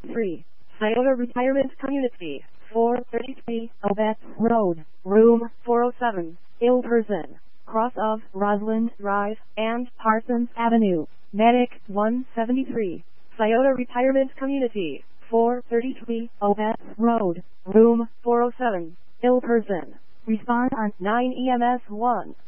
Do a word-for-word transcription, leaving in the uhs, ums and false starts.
three, Scioto Retirement Community, four thirty-three, Obetz Road, room four oh seven, Ilperson, cross of Roslyn Drive and Parsons Avenue, Medic one seventy-three, Scioto Retirement Community, four thirty-three, Obetz Road, room four oh seven, Ilperson. Respond on nine E M S one.